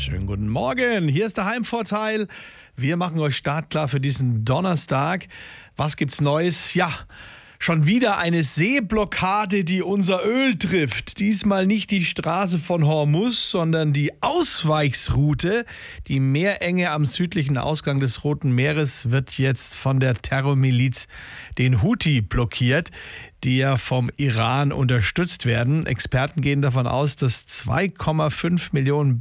Schönen guten Morgen, hier ist der Heimvorteil. Wir machen euch startklar für diesen Donnerstag. Was gibt's Neues? Ja, schon wieder eine Seeblockade, die unser Öl trifft. Diesmal nicht die Straße von Hormuz, sondern die Ausweichsroute. Die Meerenge am südlichen Ausgang des Roten Meeres wird jetzt von der Terrormiliz, den Houthi, blockiert, die ja vom Iran unterstützt werden. Experten gehen davon aus, dass 2,5 Millionen